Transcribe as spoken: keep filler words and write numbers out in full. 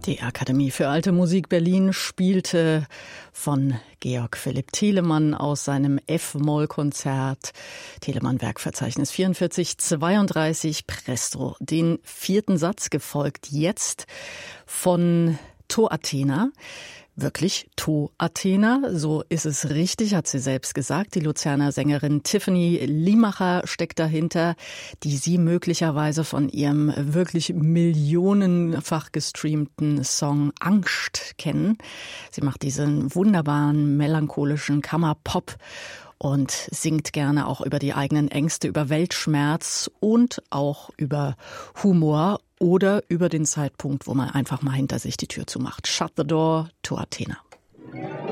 Die Akademie für Alte Musik Berlin spielte von Georg Philipp Telemann aus seinem F-Moll-Konzert Telemann-Werkverzeichnis vierundvierzig zweiunddreißig Presto den vierten Satz, gefolgt jetzt von To Athena. Wirklich To Athena, so ist es richtig, hat sie selbst gesagt. Die Luzerner Sängerin Tiffany Liemacher steckt dahinter, die Sie möglicherweise von ihrem wirklich millionenfach gestreamten Song Angst kennen. Sie macht diesen wunderbaren, melancholischen Kammerpop und singt gerne auch über die eigenen Ängste, über Weltschmerz und auch über Humor oder über den Zeitpunkt, wo man einfach mal hinter sich die Tür zumacht. Shut the door, To Athena.